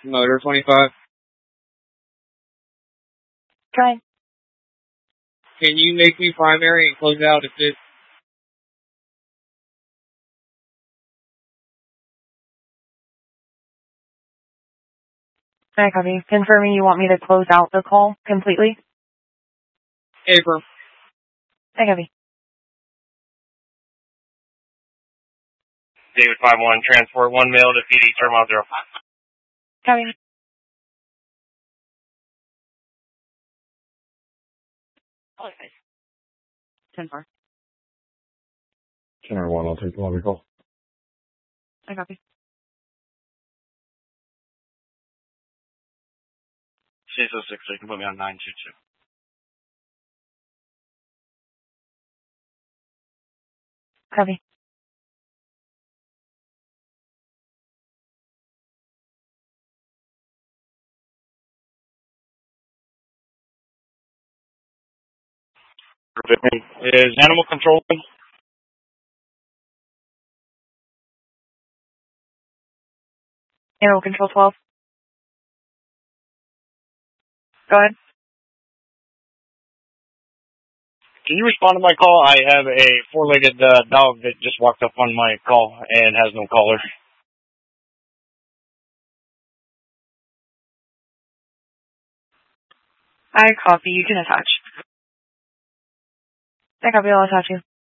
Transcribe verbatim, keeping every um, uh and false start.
Motor twenty-five. Try. Can you make me primary and close out assist? I copy. Confirming you want me to close out the call completely? April. I copy. David five one, transport one mail to P D Terminal zero. Copy. ten four. ten one, I'll take the lobby call. I copy. C S O six, so you can put me on nine two two. Copy. Is animal control? Animal control twelve. Go ahead. Can you respond to my call? I have a four-legged uh, dog that just walked up on my call and has no collar. I copy. You can attach. I copy. I'll attach you.